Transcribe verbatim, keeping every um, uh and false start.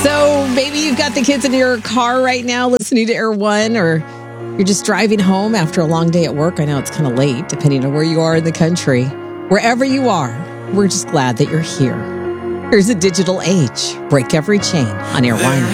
So maybe you've got the kids in your car right now listening to Air One, or you're just driving home after a long day at work. I know it's kind of late, depending on where you are in the country. Wherever you are, we're just glad that you're here. Here's a Digital Age. Break every chain on Air One.